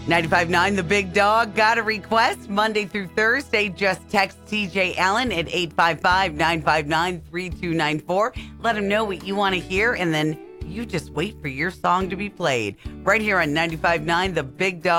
95.9 The Big Dog. Got a request? Monday through Thursday, just text TJ Allen at 855-959-3294. Let him know what you want to hear, and then you just wait for your song to be played right here on 95.9 The Big Dog.